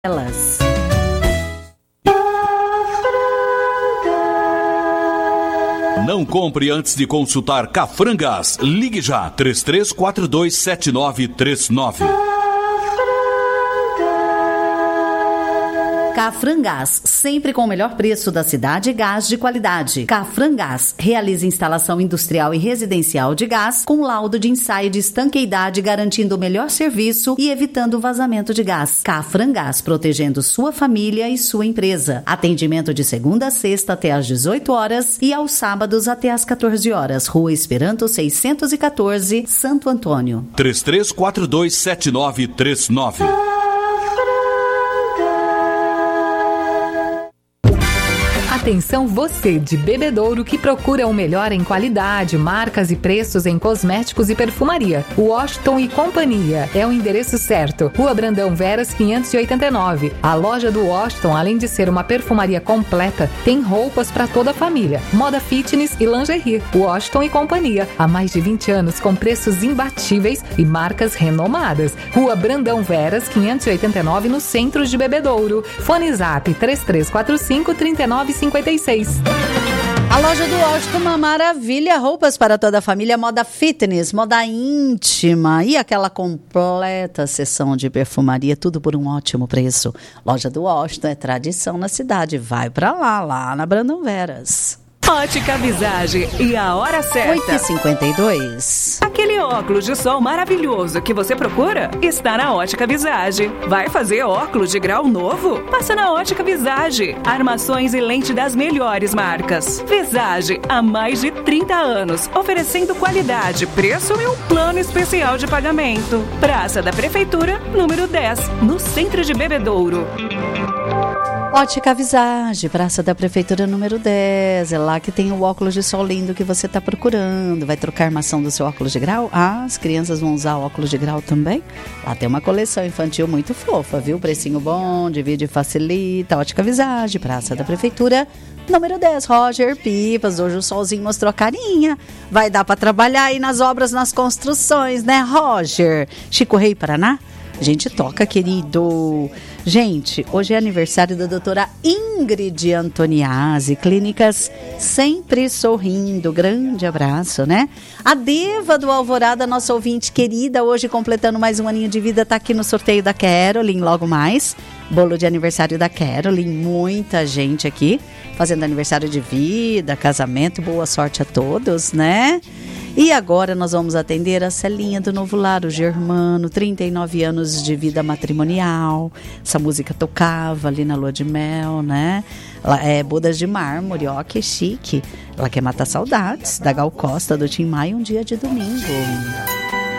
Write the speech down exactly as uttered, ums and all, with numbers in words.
Elas. Não compre antes de consultar Cafrangas. Ligue já, três três quatro dois sete nove três nove. Cafrangás, sempre com o melhor preço da cidade e gás de qualidade. Cafrangás realiza instalação industrial e residencial de gás com laudo de ensaio de estanqueidade, garantindo o melhor serviço e evitando o vazamento de gás. Cafrangás, protegendo sua família e sua empresa. Atendimento de segunda a sexta até às dezoito horas e aos sábados até às quatorze horas. Rua Esperanto seiscentos e quatorze, Santo Antônio. três três quatro dois sete nove três nove. Atenção você de Bebedouro que procura o melhor em qualidade, marcas e preços em cosméticos e perfumaria. Washington e Companhia é o endereço certo. Rua Brandão Veras quinhentos e oitenta e nove. A loja do Washington, além de ser uma perfumaria completa, tem roupas para toda a família, moda fitness e lingerie. Washington e Companhia, há mais de vinte anos com preços imbatíveis e marcas renomadas. Rua Brandão Veras quinhentos e oitenta e nove, no centro de Bebedouro. Fone Zap três três quatro cinco, três nove cinco seis. A loja do Washington, uma maravilha, roupas para toda a família, moda fitness, moda íntima e aquela completa seção de perfumaria, tudo por um ótimo preço. Loja do Washington é tradição na cidade, vai pra lá, lá na Brandão Veras. Ótica Visage e a hora certa. oito e cinquenta e dois. Aquele óculos de sol maravilhoso que você procura está na Ótica Visage. Vai fazer óculos de grau novo? Passa na Ótica Visage. Armações e lente das melhores marcas. Visage, há mais de trinta anos, oferecendo qualidade, preço e um plano especial de pagamento. Praça da Prefeitura, número dez, no centro de Bebedouro. Ótica Visage, Praça da Prefeitura número dez, é lá que tem o óculos de sol lindo que você está procurando. Vai trocar a armação do seu óculos de grau? Ah, as crianças vão usar o óculos de grau também? Lá tem uma coleção infantil muito fofa, viu? Precinho bom, divide e facilita. Ótica Visage, Praça da Prefeitura número dez, Roger Pipas. Hoje o solzinho mostrou a carinha. Vai dar para trabalhar aí nas obras, nas construções, né, Roger? Chico Rei, Paraná? A gente toca, querido. Gente, hoje é aniversário da doutora Ingrid Antoniazzi, Clínicas Sempre Sorrindo. Grande abraço, né? A Deva do Alvorada, nossa ouvinte querida, hoje completando mais um aninho de vida, tá aqui no sorteio da Caroline, logo mais. Bolo de aniversário da Caroline, muita gente aqui fazendo aniversário de vida, casamento, boa sorte a todos, né? E agora nós vamos atender a Celinha do Novo Lar, o Germano, trinta e nove anos de vida matrimonial. Essa música tocava ali na lua de mel, né? Ela é bodas de mármore, ó, que chique. Ela quer matar saudades da Gal Costa, do Tim Maia, um dia de domingo.